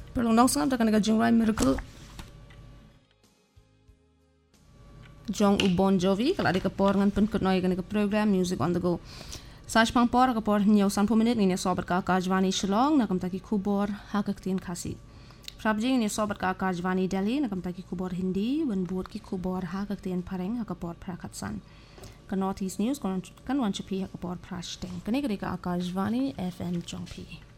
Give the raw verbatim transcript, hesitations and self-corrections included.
Perlu nong sangat akan naga jungrai miracle Jong U Bon Jovi kalau ada kepor ngan pun kut noi ke program Music on the Go. Saj pang por kapor nyau san minit ni sobat ka Akashvani Shillong nakam taki kubor hakak tin kasi. Prabjing ni sobat ka Akashvani Delhi nakam taki kubor Hindi wan buat ki kubor hakak tin pareng hakapor prakatsan. Ka Northeast News kan wan chapi hakapor prashteng. Kani ka Akashvani F M Jongpi.